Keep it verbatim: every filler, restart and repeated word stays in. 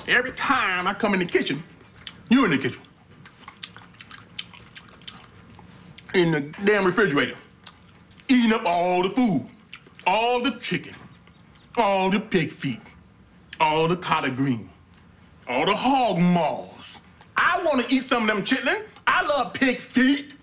Every time I come in the kitchen, you in the kitchen. In the damn refrigerator. Eating up all the food. All the chicken. All the pig feet. All the collard green. All the hog maws. I want to eat some of them chitlin. I love pig feet.